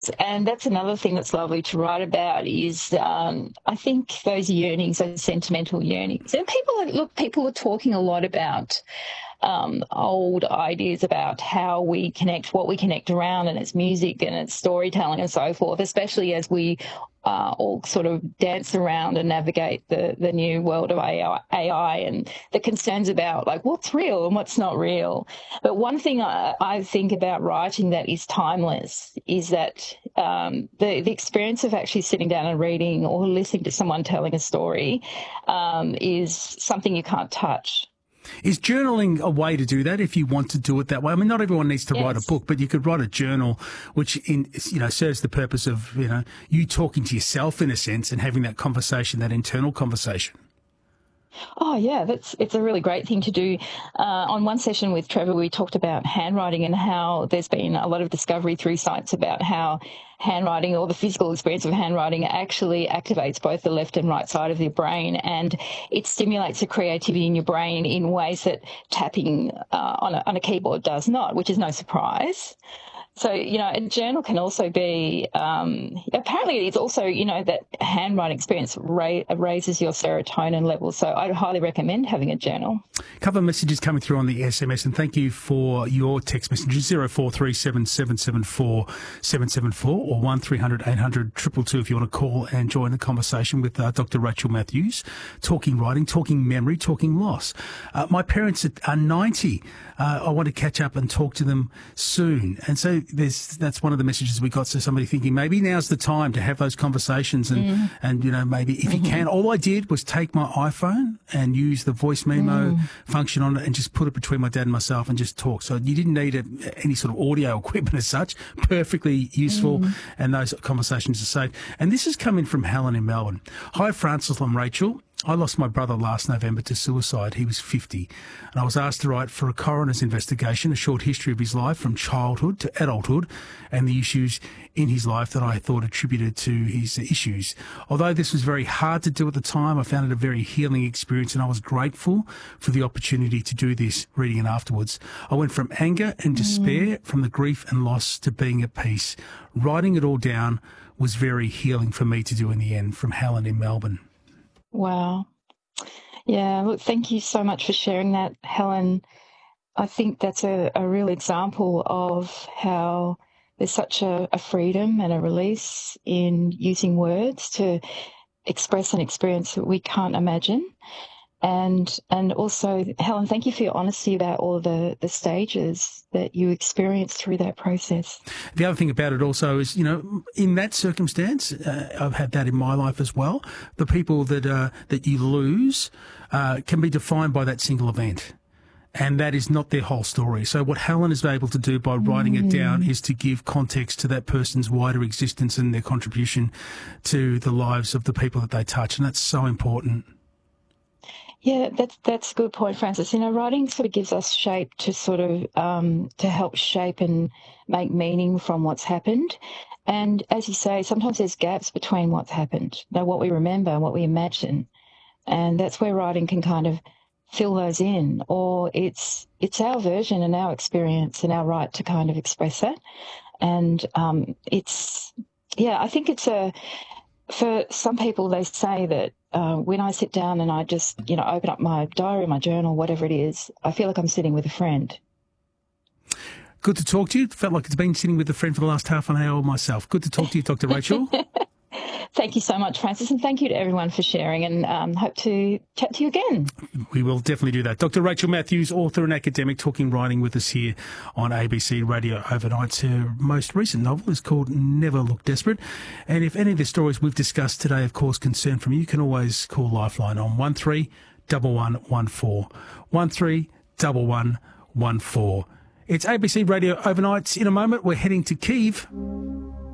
And that's another thing that's lovely to write about is I think those yearnings, those sentimental yearnings. And people are talking a lot about old ideas about how we connect, what we connect around, and it's music and it's storytelling and so forth, especially as we all sort of dance around and navigate the new world of AI and the concerns about like what's real and what's not real. But one thing I think about writing that is timeless is that the experience of actually sitting down and reading or listening to someone telling a story is something you can't touch. Is journaling a way to do that if you want to do it that way? I mean, not everyone needs to write a book, but you could write a journal which serves the purpose of, you talking to yourself in a sense and having that conversation, that internal conversation. Oh, yeah, it's a really great thing to do. On one session with Trevor, we talked about handwriting and how there's been a lot of discovery through science about how handwriting or the physical experience of handwriting actually activates both the left and right side of your brain, and it stimulates the creativity in your brain in ways that tapping on a keyboard does not, which is no surprise. So, a journal can also be, apparently it's also, that handwriting experience raises your serotonin levels. So I'd highly recommend having a journal. A couple of messages coming through on the SMS, and thank you for your text messages, 0437 774 774 or 1300 800 222 if you want to call and join the conversation with Dr. Rachel Matthews, talking writing, talking memory, talking loss. My parents are 90. I want to catch up and talk to them soon. And so that's one of the messages we got. So somebody thinking maybe now's the time to have those conversations and maybe if you can. All I did was take my iPhone and use the voice memo function on it and just put it between my dad and myself and just talk. So you didn't need any sort of audio equipment as such. Perfectly useful, and those conversations are saved. And this is coming from Helen in Melbourne. Hi, Francis and Rachel. I lost my brother last November to suicide. He was 50, and I was asked to write for a coroner's investigation, a short history of his life from childhood to adulthood and the issues in his life that I thought attributed to his issues. Although this was very hard to do at the time, I found it a very healing experience, and I was grateful for the opportunity to do this, reading it afterwards. I went from anger and despair, from the grief and loss, to being at peace. Writing it all down was very healing for me to do in the end. From Helen in Melbourne. Wow. Yeah, look, thank you so much for sharing that, Helen. I think that's a real example of how there's such a freedom and a release in using words to express an experience that we can't imagine. And also, Helen, thank you for your honesty about all the stages that you experienced through that process. The other thing about it also is, in that circumstance, I've had that in my life as well. The people that you lose can be defined by that single event. And that is not their whole story. So what Helen is able to do by writing it down is to give context to that person's wider existence and their contribution to the lives of the people that they touch. And that's so important. Yeah, that's a good point, Francis. Writing sort of gives us shape to sort of to help shape and make meaning from what's happened. And as you say, sometimes there's gaps between what's happened, what we remember and what we imagine. And that's where writing can kind of fill those in, or it's our version and our experience and our right to kind of express that. And I think it's for some people, they say that when I sit down and I just, open up my diary, my journal, whatever it is, I feel like I'm sitting with a friend. Good to talk to you. Felt like it's been sitting with a friend for the last half an hour myself. Good to talk to you, Dr. Rachel. Thank you so much, Francis, and thank you to everyone for sharing, and hope to chat to you again. We will definitely do that. Dr. Rachel Matthews, author and academic, talking writing with us here on ABC Radio Overnight. Her most recent novel is called Never Look Desperate. And if any of the stories we've discussed today, of course, concern from you, you can always call Lifeline on 131114. 131114. It's ABC Radio Overnight. In a moment, we're heading to Kyiv.